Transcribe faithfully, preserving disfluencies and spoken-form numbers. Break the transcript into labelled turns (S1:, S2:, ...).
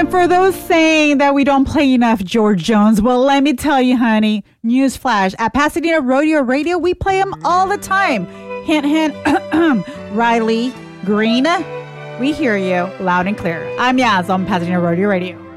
S1: And for those saying that we don't play enough George Jones, well, let me tell you, honey, newsflash, at Pasadena Rodeo Radio, we play him all the time. Hint, hint, Riley Green, we hear you loud and clear. I'm Yaz on Pasadena Rodeo Radio.